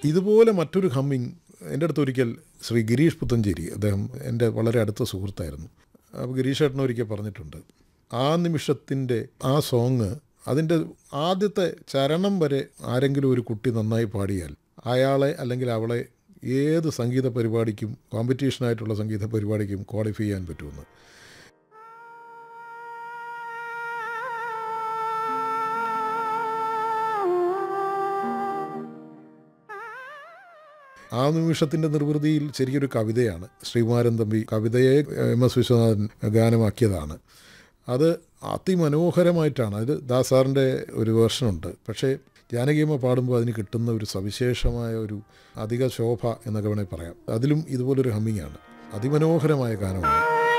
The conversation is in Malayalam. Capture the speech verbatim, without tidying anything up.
ഇതുപോലെ മറ്റൊരു ഹമ്മിങ് എൻ്റെ അടുത്ത് ഒരിക്കൽ ശ്രീ ഗിരീഷ് പുത്തഞ്ചേരി, അദ്ദേഹം എൻ്റെ വളരെ അടുത്ത സുഹൃത്തായിരുന്നു. അപ്പോൾ ഗിരീഷ് ഏട്ടൻ ഒരിക്കൽ പറഞ്ഞിട്ടുണ്ട്, ആ നിമിഷത്തിൻ്റെ ആ സോങ് അതിൻ്റെ ആദ്യത്തെ ചരണം വരെ ആരെങ്കിലും ഒരു കുട്ടി നന്നായി പാടിയാൽ അയാളെ അല്ലെങ്കിൽ അവളെ ഏത് സംഗീത പരിപാടിക്കും, കോമ്പറ്റീഷനായിട്ടുള്ള സംഗീത പരിപാടിക്കും ക്വാളിഫൈ ചെയ്യാൻ പറ്റുമെന്ന്. ആ നിമിഷത്തിൻ്റെ നിർവൃതിയിൽ ശരിയൊരു കവിതയാണ്. ശ്രീകുമാരൻ തമ്പി കവിതയെ എം എസ് വിശ്വനാഥൻ ഗാനമാക്കിയതാണ്. അത് അതിമനോഹരമായിട്ടാണ്. അത് ദാസാറിൻ്റെ ഒരു വേർഷനുണ്ട്. പക്ഷേ ജാനകിയമ്മ പാടുമ്പോൾ അതിന് കിട്ടുന്ന ഒരു സവിശേഷമായ ഒരു അധിക ശോഭ എന്നൊക്കെ വേണമെങ്കിൽ പറയാം. അതിലും ഇതുപോലൊരു ഹമ്മിങ്ങാണ്. അതിമനോഹരമായ ഗാനമാണ്.